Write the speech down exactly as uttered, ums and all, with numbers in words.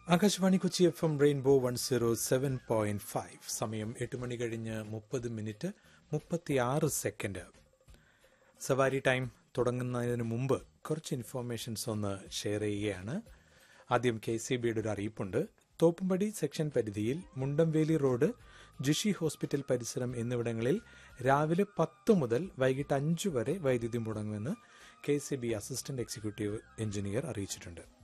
Akashvani Kochi F M rainbow one zero seven point five. സമയം എട്ട് മണി കഴിഞ്ഞ് മുപ്പത് മിനിറ്റ് മുപ്പത്തിയാറ് സെക്കൻഡ്. സവാരി ടൈം തുടങ്ങുന്നതിന് മുമ്പ് കുറച്ച് ഇൻഫോർമേഷൻസ് ഒന്ന് ഷെയർ ചെയ്യുകയാണ്. ആദ്യം കെ സി ബിയുടെ ഒരു അറിയിപ്പുണ്ട്. തോപ്പുംപടി സെക്ഷൻ പരിധിയിൽ മുണ്ടംവേലി റോഡ്, ജിഷി ഹോസ്പിറ്റൽ പരിസരം എന്നിവിടങ്ങളിൽ രാവിലെ പത്ത് മുതൽ വൈകിട്ട് അഞ്ചു വരെ വൈദ്യുതി മുടങ്ങുമെന്ന് K C B assistant executive engineer അറിയിച്ചിട്ടുണ്ട്.